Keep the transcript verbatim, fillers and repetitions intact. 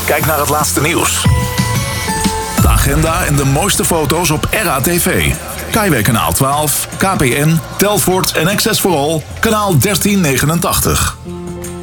Kijk naar het laatste nieuws. De agenda en de mooiste foto's op R A T V. Kaiweg kanaal twaalf, K P N, Telfort en Access for All, kanaal dertien negenentachtig.